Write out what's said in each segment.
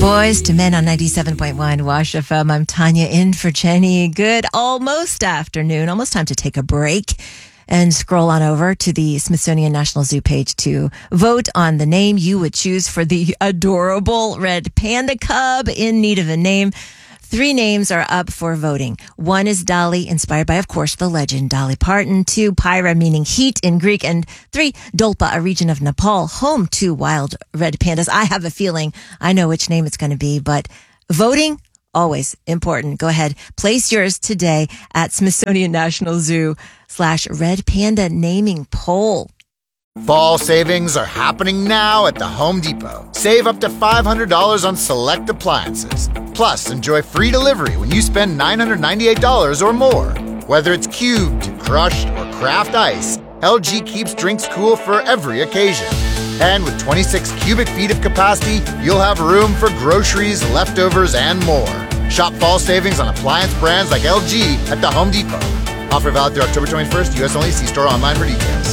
Boys to Men on 97.1 Wash FM. I'm Tanya in for Jenny. Good almost afternoon. Almost time to take a break and scroll on over to the Smithsonian National Zoo page to vote on the name you would choose for the adorable red panda cub in need of a name. 3 names are up for voting. 1 is Dolly, inspired by, of course, the legend Dolly Parton. 2, Pyra, meaning heat in Greek. And 3, Dolpa, a region of Nepal, home to wild red pandas. I have a feeling I know which name it's going to be, but voting, always important. Go ahead, place yours today at Smithsonian National Zoo /Red Panda Naming Poll. Fall savings are happening now at the Home Depot. Save up to $500 on select appliances. Plus, enjoy free delivery when you spend $998 or more. Whether it's cubed, crushed, or craft ice, LG keeps drinks cool for every occasion. And with 26 cubic feet of capacity, you'll have room for groceries, leftovers, and more. Shop fall savings on appliance brands like LG at the Home Depot. Offer valid through October 21st, U.S. only. See store online for details.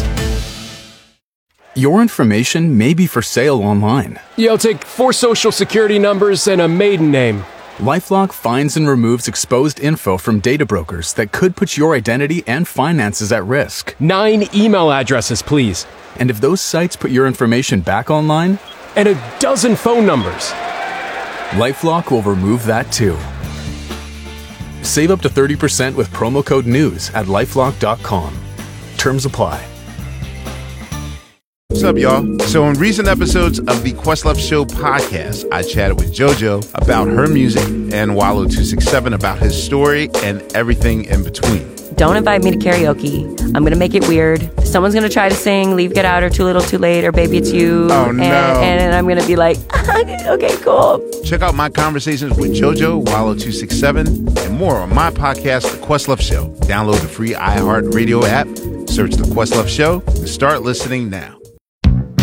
Your information may be for sale online. Yeah, I'll take 4 social security numbers and a maiden name. LifeLock finds and removes exposed info from data brokers that could put your identity and finances at risk. 9 email addresses, please. And if those sites put your information back online? And a dozen phone numbers. LifeLock will remove that too. Save up to 30% with promo code NEWS at LifeLock.com. Terms apply. What's up, y'all? So in recent episodes of the Questlove Show podcast, I chatted with JoJo about her music and Wallow 267 about his story and everything in between. Don't invite me to karaoke. I'm going to make it weird. Someone's going to try to sing Leave, Get Out, or Too Little, Too Late, or Baby It's You. Oh, no. And I'm going to be like, okay, cool. Check out my conversations with JoJo, Wallow 267, and more on my podcast, The Questlove Show. Download the free iHeartRadio app, search The Questlove Show, and start listening now.